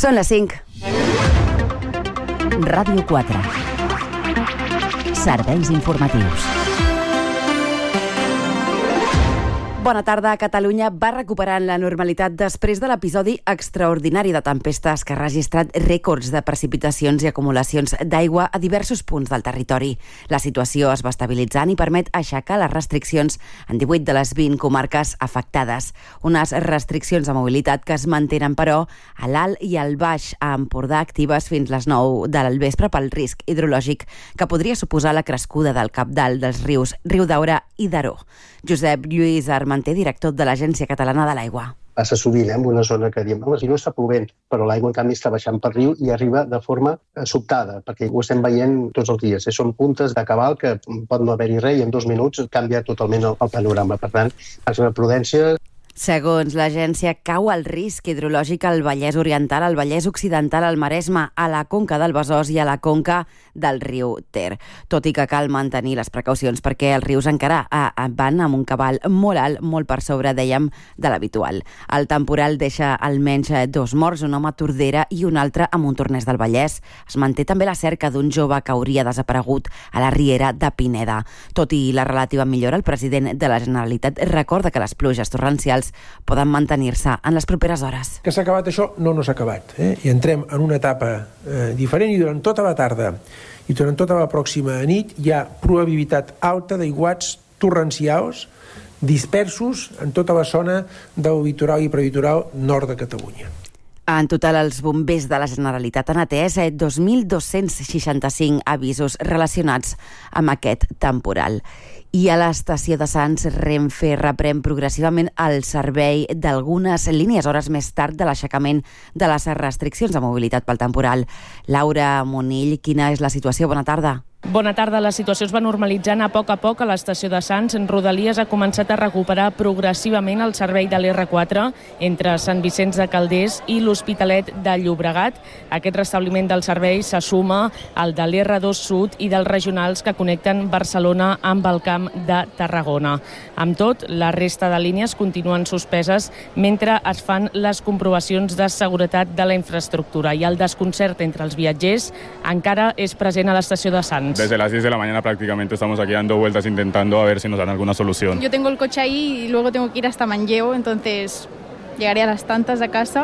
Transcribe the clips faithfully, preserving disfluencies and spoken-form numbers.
Són les cinc. Ràdio quatre. Serveis informatius. Bona tarda. Catalunya va recuperant la normalitat després de l'episodi extraordinari de tempestes que ha registrat rècords de precipitacions i acumulacions d'aigua a diversos punts del territori. La situació es va estabilitzant i permet aixecar les restriccions en divuit de les vint comarques afectades. Unes restriccions de mobilitat que es mantenen, però, a l'alt i al baix a Empordà actives fins les nou del vespre pel risc hidrològic que podria suposar la crescuda del cabdal dels rius Riudaura i Daró. Josep Lluís Armenter, director de l'Agència Catalana de l'Aigua. Passa sovint, eh, en una zona que diem, si no està plovent, però l'aigua en canvi està baixant pel riu i arriba de forma sobtada, perquè ho estem veient tots els dies. Eh? Són puntes de cabal que pot no haver-hi res i en dos minuts canvia totalment el, el panorama. Per tant, és una prudència. Segons l'agència, cau el risc hidrològic al Vallès Oriental, al Vallès Occidental, al Maresme, a la conca del Besòs i a la conca del riu Ter. Tot i que cal mantenir les precaucions perquè els rius encara van amb un cabal molt alt, molt per sobre, dèiem, de l'habitual. El temporal deixa almenys dos morts, un home a Tordera i un altre a Montornès del Vallès. Es manté també la cerca d'un jove que hauria desaparegut a la riera de Pineda. Tot i la relativa millora, el president de la Generalitat recorda que les pluges torrencials poden mantenir-se en les properes hores. Que s'ha acabat això? No, no s'ha acabat. Eh? I entrem en una etapa eh, diferent i durant tota la tarda i durant tota la pròxima nit hi ha probabilitat alta d'aiguats torrencials dispersos en tota la zona del litoral i prelitoral nord de Catalunya. En total, els bombers de la Generalitat han atès dos mil dos-cents seixanta-cinc avisos relacionats amb aquest temporal. I a l'estació de Sants, Renfe reprèn progressivament el servei d'algunes línies hores més tard de l'aixecament de les restriccions de mobilitat pel temporal. Laura Monill, quina és la situació? Bona tarda. Bona tarda. La situació es va normalitzant a poc a poc a l'estació de Sants. En Rodalies ha començat a recuperar progressivament el servei de l'R quatre entre Sant Vicenç de Calders i l'Hospitalet de Llobregat. Aquest restabliment del servei se suma al de l'R dos Sud i dels regionals que connecten Barcelona amb el Camp de Tarragona. Amb tot, la resta de línies continuen suspeses mentre es fan les comprovacions de seguretat de la infraestructura i el desconcert entre els viatgers encara és present a l'estació de Sants. Desde las diez de la mañana prácticamente estamos aquí dando vueltas intentando a ver si nos dan alguna solución. Yo tengo el coche ahí y luego tengo que ir hasta Manlleu, entonces llegaré a las tantas a casa.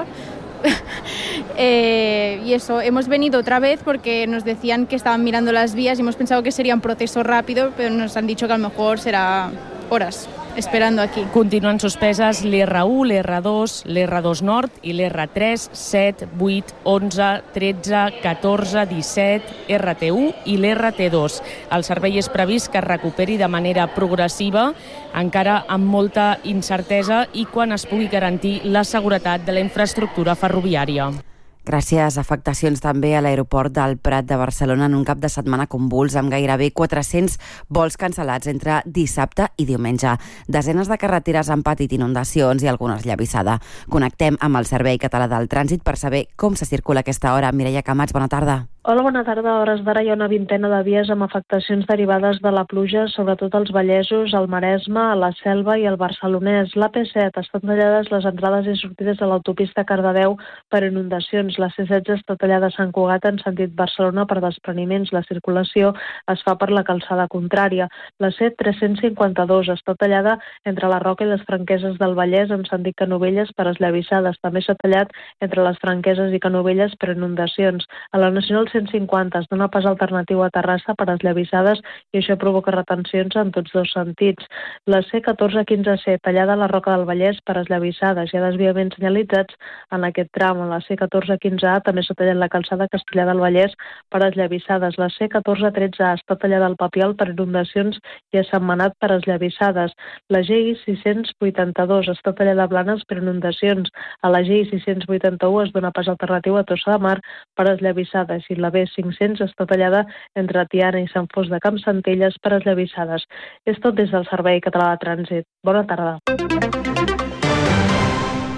eh, y eso, hemos venido otra vez porque nos decían que estaban mirando las vías y hemos pensado que sería un proceso rápido, pero nos han dicho que a lo mejor será horas esperando aquí. Continuen suspeses l'R u, l'R dos, l'R dos Nord i l'R tres, set, vuit, onze, tretze, catorze, disset, R T u i l'R T dos. El servei és previst que es recuperi de manera progressiva, encara amb molta incertesa i quan es pugui garantir la seguretat de la infraestructura ferroviària. Gràcies. Afectacions també a l'aeroport del Prat de Barcelona en un cap de setmana convuls amb gairebé quatre-cents vols cancel·lats entre dissabte i diumenge. Desenes de carreteres han patit inundacions i algunes llavissada. Connectem amb el Servei Català del Trànsit per saber com se circula a aquesta hora. Mireia Camats, bona tarda. Hola, bona tarda. A hores d'ara hi ha una vintena de vies amb afectacions derivades de la pluja, sobretot als Vallesos, al Maresme, a la Selva i al Barcelonès. L'A P set estan tallades les entrades i sortides de l'autopista Cardedeu per inundacions. La C setze està tallada a Sant Cugat en sentit Barcelona per despreniments. La circulació es fa per la calçada contrària. La C tres-cents cinquanta-dos està tallada entre la Roca i les Franqueses del Vallès en sentit Canovelles per esllavissades. També s'ha tallat entre les Franqueses i Canovelles per inundacions. A la Nacional cent cinquanta es dona pas alternatiu a Terrassa per esllavissades i això provoca retencions en tots dos sentits. La C catorze quinze C tallada a la Roca del Vallès per esllavissades. Hi ha desviaments senyalitzats en aquest tram. A la C catorze quinze A també s'ha tallat la calçada Castellar del Vallès per esllavissades. La C catorze tretze A està tallada al Papiol per inundacions i a Sentmenat per esllavissades. La G I sis-cents vuitanta-dos està tallada a Blanes per inundacions. A la G I sis-cents vuitanta-u es dona pas alternatiu a Tossa de Mar per esllavissades i la B cinc-cents està tallada entre Tiana i Sant Fost de Campsentelles per esllavissades. És tot des del Servei Català de Trànsit. Bona tarda.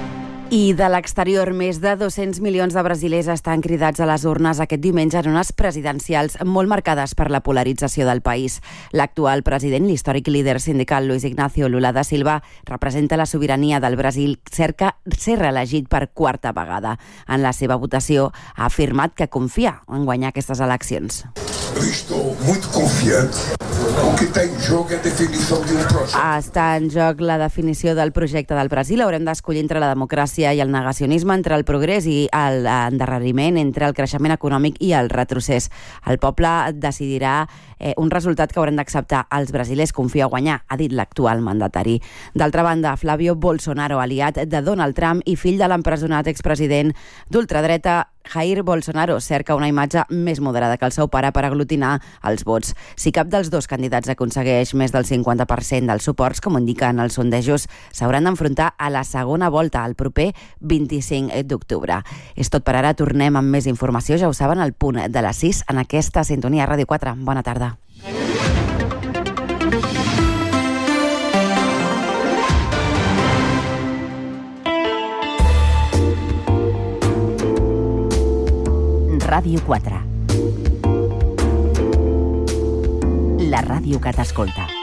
I de l'exterior, més de dos-cents milions de brasilers estan cridats a les urnes aquest diumenge en unes presidencials molt marcades per la polarització del país. L'actual president, l'històric líder sindical Luiz Inácio Lula da Silva, representa la sobirania del Brasil, cerca ser reelegit per quarta vegada. En la seva votació ha afirmat que confia en guanyar aquestes eleccions. Estou muito confiante. O que está en joc és a definició d'un projecte. Està en joc la definició del projecte del Brasil. Haurem d'escollir entre la democràcia i el negacionisme, entre el progrés i l'endarreriment, entre el creixement econòmic i el retrocés. El poble decidirà eh, un resultat que haurem d'acceptar. Els brasilers confia a guanyar, ha dit l'actual mandatari. D'altra banda, Flávio Bolsonaro, aliat de Donald Trump i fill de l'empresonat expresident d'ultradreta Jair Bolsonaro, cerca una imatge més moderada que el seu pare per aglutinar els vots. Si cap dels dos candidats aconsegueix més del cinquanta per cent dels suports, com indiquen els sondejos, s'hauran d'enfrontar a la segona volta el proper vint-i-cinc d'octubre. És tot per ara, tornem amb més informació, ja ho saben, al punt de les sis en aquesta sintonia Ràdio quatre. Bona tarda. Ràdio quatre. La ràdio que t'escolta.